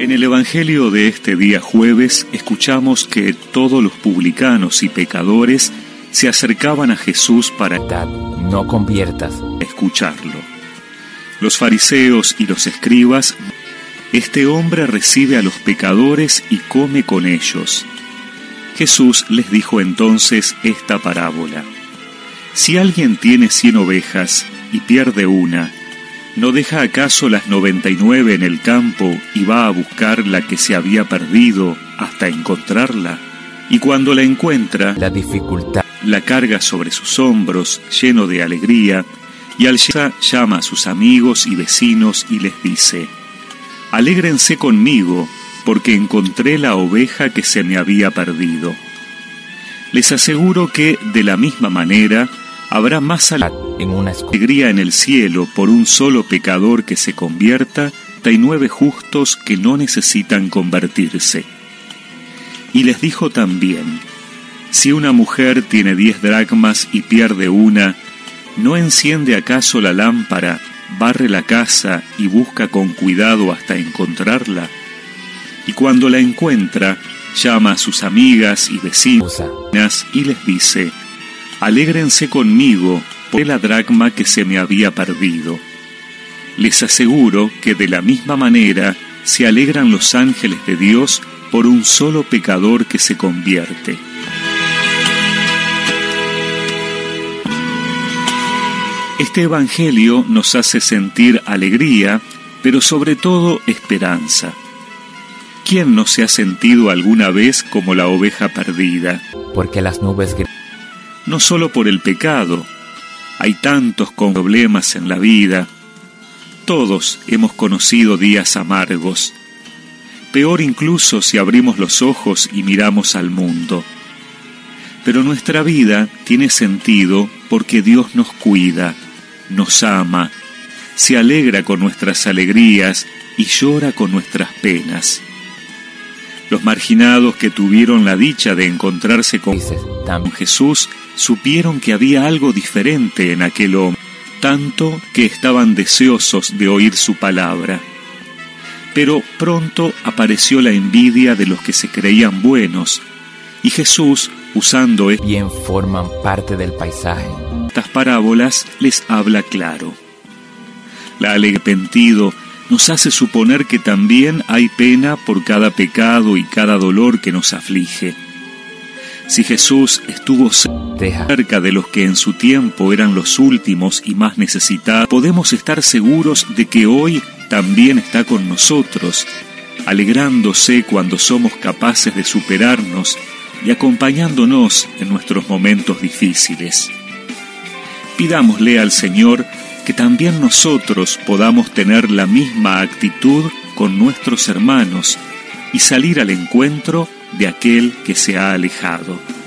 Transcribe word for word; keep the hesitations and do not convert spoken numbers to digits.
En el Evangelio de este día jueves escuchamos que todos los publicanos y pecadores se acercaban a Jesús para no conviertas. escucharlo. Los fariseos y los escribas, este hombre recibe a los pecadores y come con ellos. Jesús les dijo entonces esta parábola: si alguien tiene cien ovejas y pierde una, ¿no deja acaso las noventa y nueve en el campo y va a buscar la que se había perdido hasta encontrarla? Y cuando la encuentra, La dificultad. la carga sobre sus hombros, lleno de alegría, y al llegar llama a sus amigos y vecinos y les dice: alégrense conmigo, porque encontré la oveja que se me había perdido. Les aseguro que, de la misma manera, habrá más En una alegría en el cielo por un solo pecador que se convierta, treinta y nueve justos que no necesitan convertirse. Y les dijo también: si una mujer tiene diez dracmas y pierde una, ¿no enciende acaso la lámpara, barre la casa y busca con cuidado hasta encontrarla? Y cuando la encuentra, llama a sus amigas y vecinas y les dice: alégrense conmigo por la dracma que se me había perdido. Les aseguro que de la misma manera se alegran los ángeles de Dios por un solo pecador que se convierte. Este Evangelio nos hace sentir alegría, pero sobre todo esperanza. ¿Quién no se ha sentido alguna vez como la oveja perdida? Porque las nubes. No solo por el pecado. Hay tantos con problemas en la vida. Todos hemos conocido días amargos. Peor incluso si abrimos los ojos y miramos al mundo. Pero nuestra vida tiene sentido porque Dios nos cuida, nos ama, se alegra con nuestras alegrías y llora con nuestras penas. Los marginados que tuvieron la dicha de encontrarse con Jesús supieron que había algo diferente en aquel hombre, tanto que estaban deseosos de oír su palabra. Pero pronto apareció la envidia de los que se creían buenos, y Jesús, usando Bien forman parte del paisaje. estas parábolas, les habla claro. La alegría arrepentido nos hace suponer que también hay pena por cada pecado y cada dolor que nos aflige. Si Jesús estuvo cerca de los que en su tiempo eran los últimos y más necesitados, podemos estar seguros de que hoy también está con nosotros, alegrándose cuando somos capaces de superarnos y acompañándonos en nuestros momentos difíciles. Pidámosle al Señor que también nosotros podamos tener la misma actitud con nuestros hermanos y salir al encuentro de aquel que se ha alejado.